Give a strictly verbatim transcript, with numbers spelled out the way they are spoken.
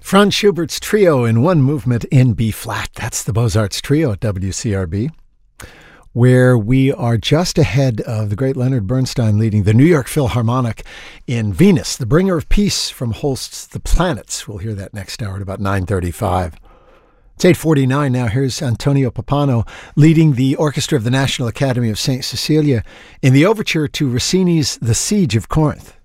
Franz Schubert's Trio in one movement in B-flat. That's the Beaux-Arts Trio at W C R B, where we are just ahead of the great Leonard Bernstein leading the New York Philharmonic in Venus, the bringer of peace from Holst's The Planets. We'll hear that next hour at about nine thirty-five. It's eight forty-nine now. Here's Antonio Pappano leading the orchestra of the National Academy of Saint Cecilia in the overture to Rossini's The Siege of Corinth.